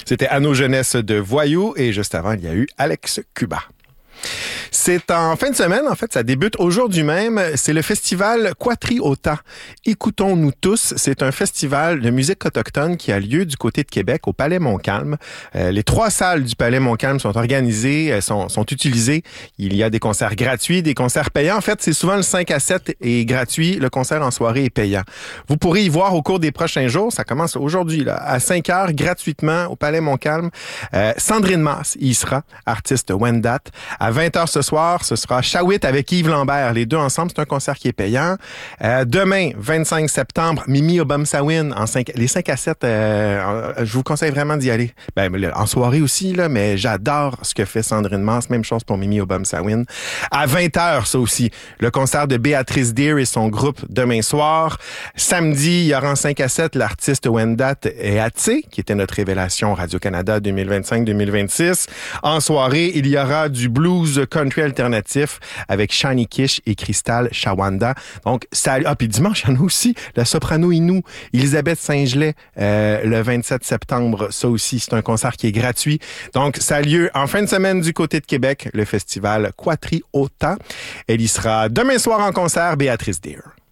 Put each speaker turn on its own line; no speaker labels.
C'était Anneau Jeunesse de Voyou et juste avant, il y a eu Alex Cuba. C'est en fin de semaine, en fait, ça débute aujourd'hui même. C'est le festival Quatriota. Écoutons-nous tous. C'est un festival de musique autochtone qui a lieu du côté de Québec, au Palais Montcalm. Les 3 salles du Palais Montcalm sont organisées, sont utilisées. Il y a des concerts gratuits, des concerts payants. En fait, c'est souvent le 5 à 7 est gratuit. Le concert en soirée est payant. Vous pourrez y voir au cours des prochains jours. Ça commence aujourd'hui, là, à 5 heures, gratuitement, au Palais Montcalm. Sandrine Masse y sera, artiste Wendat. À 20h ce soir, ce sera Shawit avec Yves Lambert. Les deux ensemble, c'est un concert qui est payant. Demain, 25 septembre, Mimi Obamsawin, les 5 à 7, je vous conseille vraiment d'y aller. En soirée aussi, là, mais j'adore ce que fait Sandrine Masse. Même chose pour Mimi Obamsawin. À 20h, ça aussi, le concert de Béatrice Deer et son groupe demain soir. Samedi, il y aura en 5 à 7 l'artiste Wendat et Atsé, qui était notre révélation Radio-Canada 2025-2026. En soirée, il y aura du blues country alternatif avec Shani Kish et Crystal Shawanda. Donc, puis dimanche, il y en a aussi la soprano Innu, Elisabeth Saint-Gelais, le 27 septembre. Ça aussi, c'est un concert qui est gratuit. Donc, ça a lieu en fin de semaine du côté de Québec, le festival Quatriota. Elle y sera demain soir en concert, Béatrice Deer.